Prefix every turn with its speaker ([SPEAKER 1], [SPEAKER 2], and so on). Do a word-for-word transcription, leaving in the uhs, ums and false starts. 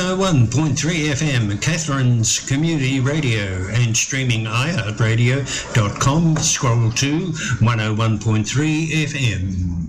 [SPEAKER 1] oh one point three F M, Catherine's Community Radio, and streaming i heart radio dot com. Scroll to one oh one point three F M.